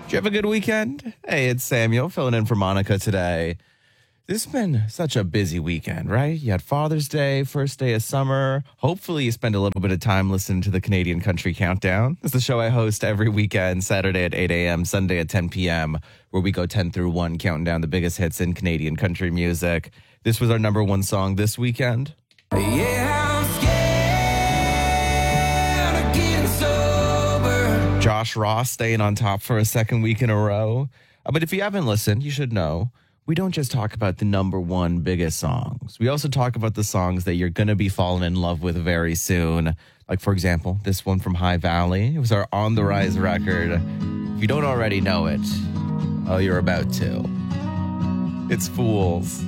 Did you have a good weekend? Hey, it's Samuel filling in for Monica today. This has been such a busy weekend, right? You had Father's Day, first day of summer. Hopefully you spend a little bit of time listening to the Canadian Country Countdown. It's the show I host every weekend, Saturday at 8 a.m., Sunday at 10 p.m., where we go 10 through 1, counting down the biggest hits in Canadian country music. This was our number one song this weekend. Yeah, I'm scared of getting sober. Josh Ross staying on top for a second week in a row. But if you haven't listened, you should know, we don't just talk about the number one biggest songs. We also talk about the songs that you're going to be falling in love with very soon. Like, for example, this one from High Valley. It was our On the Rise record. If you don't already know it, oh, you're about to. It's Fools.